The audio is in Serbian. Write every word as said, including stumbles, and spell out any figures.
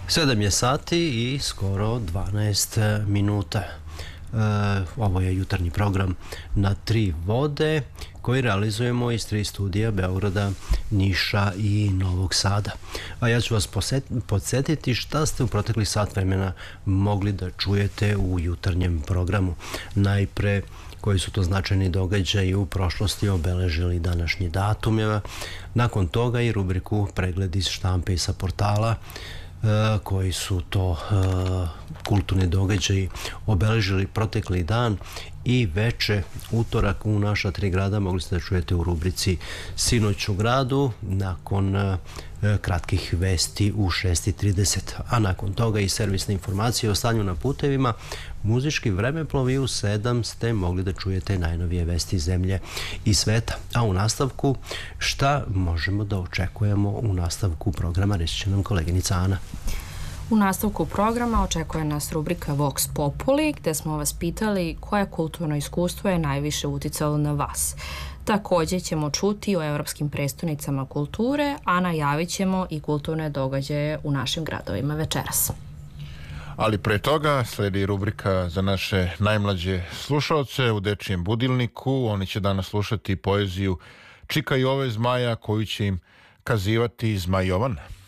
sedam je sati i skoro dvanaest minuta. E, ovo je jutarnji program na tri vode koji realizujemo iz tri studija Beograda, Niša i Novog Sada. A ja ću vas podsjetiti šta ste u proteklih sat vremena mogli da čujete u jutarnjem programu. Najpre, koji su to značajni događaji u prošlosti obeležili današnji datum. Nakon toga i rubriku Pregled iz štampe i sa portala, koji su to kulturni događaji obeležili protekli dan i veče, utorak u naša tri grada mogli ste da čujete u rubrici Sinoć u gradu nakon kratkih vesti u šest i trideset, a nakon toga i servisne informacije o stanju na putevima, muzički vremeplovi u sedam ste mogli da čujete najnovije vesti zemlje i sveta. A u nastavku, šta možemo da očekujemo u nastavku programa, reći će nam koleginica Ana. U nastavku programa očekuje nas rubrika Vox Populi, gde smo vas pitali koje kulturno iskustvo je najviše uticalo na vas. Također ćemo čuti o evropskim prestonicama kulture, a najavit ćemo i kulturne događaje u našim gradovima večeras. Ali pre toga sledi rubrika za naše najmlađe slušalce u Dečijem budilniku. Oni će danas slušati poeziju Čika Jove Zmaja koju će im kazivati Zmaj Jovan.